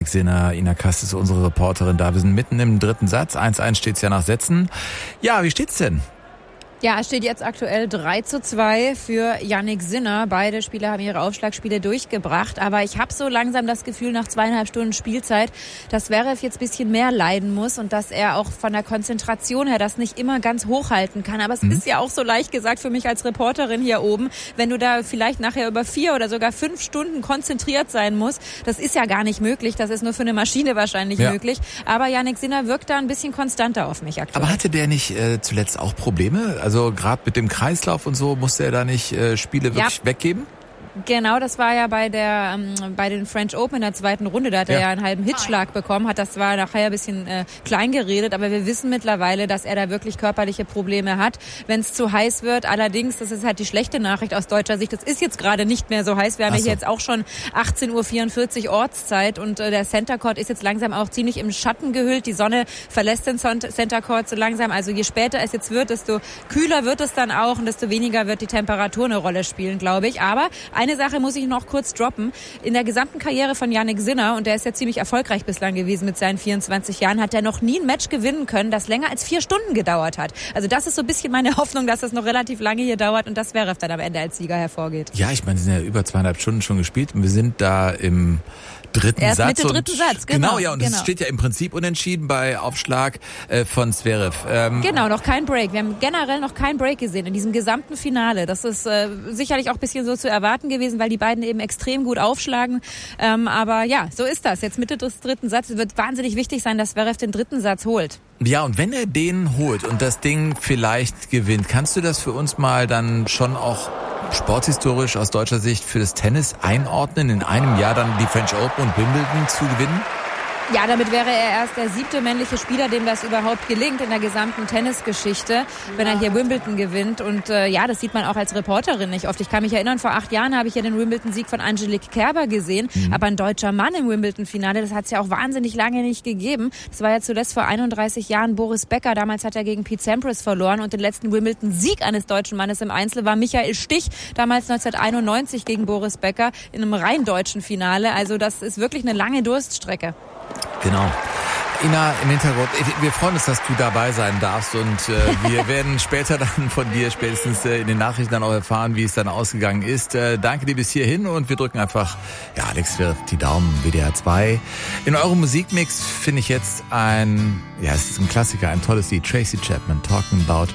Sinner, Ina Kast ist unsere Reporterin da. Wir sind mitten im dritten Satz. 1-1 steht's ja nach Sätzen. Ja, wie steht's denn? Ja, es steht jetzt aktuell 3:2 für Jannik Sinner. Beide Spieler haben ihre Aufschlagspiele durchgebracht. Aber ich habe so langsam das Gefühl, nach 2,5 Stunden Spielzeit, dass Zverev jetzt ein bisschen mehr leiden muss und dass er auch von der Konzentration her das nicht immer ganz hochhalten kann. Aber es ist ja auch so leicht gesagt für mich als Reporterin hier oben, wenn du da vielleicht nachher über 4 oder sogar 5 Stunden konzentriert sein musst. Das ist ja gar nicht möglich. Das ist nur für eine Maschine wahrscheinlich möglich. Aber Jannik Sinner wirkt da ein bisschen konstanter auf mich aktuell. Aber hatte der nicht zuletzt auch Probleme? Also gerade mit dem Kreislauf und so, musste er da nicht Spiele wirklich weggeben? Genau, das war ja bei den French Open in der zweiten Runde. Da hat er ja einen halben Hitzschlag bekommen, hat das zwar nachher ein bisschen klein geredet, aber wir wissen mittlerweile, dass er da wirklich körperliche Probleme hat, wenn es zu heiß wird. Allerdings, das ist halt die schlechte Nachricht aus deutscher Sicht, das ist jetzt gerade nicht mehr so heiß. Wir haben ja jetzt auch schon 18:44 Uhr Ortszeit und der Center Court ist jetzt langsam auch ziemlich im Schatten gehüllt. Die Sonne verlässt den Center Court so langsam. Also je später es jetzt wird, desto kühler wird es dann auch und desto weniger wird die Temperatur eine Rolle spielen, glaube ich. Aber eine Sache muss ich noch kurz droppen. In der gesamten Karriere von Jannik Sinner, und der ist ja ziemlich erfolgreich bislang gewesen mit seinen 24 Jahren, hat er noch nie ein Match gewinnen können, das länger als 4 Stunden gedauert hat. Also das ist so ein bisschen meine Hoffnung, dass das noch relativ lange hier dauert und dass Zverev dann am Ende als Sieger hervorgeht. Ja, ich meine, sie sind ja über 2,5 Stunden schon gespielt und wir sind da im dritten Erst Satz. Mitte dritten Satz, genau. Ja, und es steht ja im Prinzip unentschieden bei Aufschlag von Zverev. Genau, noch kein Break. Wir haben generell noch kein Break gesehen in diesem gesamten Finale. Das ist sicherlich auch ein bisschen so zu erwarten gewesen, weil die beiden eben extrem gut aufschlagen. Aber ja, so ist das. Jetzt Mitte des dritten Satzes wird wahnsinnig wichtig sein, dass Zverev den dritten Satz holt. Ja, und wenn er den holt und das Ding vielleicht gewinnt, kannst du das für uns mal dann schon auch sporthistorisch aus deutscher Sicht für das Tennis einordnen, in einem Jahr dann die French Open und Wimbledon zu gewinnen? Ja, damit wäre er erst der 7. männliche Spieler, dem das überhaupt gelingt in der gesamten Tennisgeschichte, wenn er hier Wimbledon gewinnt. Und ja, das sieht man auch als Reporterin nicht oft. Ich kann mich erinnern, vor 8 Jahren habe ich ja den Wimbledon-Sieg von Angelique Kerber gesehen. Aber ein deutscher Mann im Wimbledon-Finale, das hat es ja auch wahnsinnig lange nicht gegeben. Das war ja zuletzt vor 31 Jahren Boris Becker. Damals hat er gegen Pete Sampras verloren. Und den letzten Wimbledon-Sieg eines deutschen Mannes im Einzel war Michael Stich, damals 1991 gegen Boris Becker in einem rein deutschen Finale. Also das ist wirklich eine lange Durststrecke. Genau. Ina, im Hintergrund, wir freuen uns, dass du dabei sein darfst und wir werden später dann von dir spätestens in den Nachrichten dann auch erfahren, wie es dann ausgegangen ist. Danke dir bis hierhin und wir drücken einfach, ja, Alex wirft die Daumen, WDR 2. In eurem Musikmix finde ich jetzt es ist ein Klassiker, ein tolles Lied, Tracy Chapman, Talking About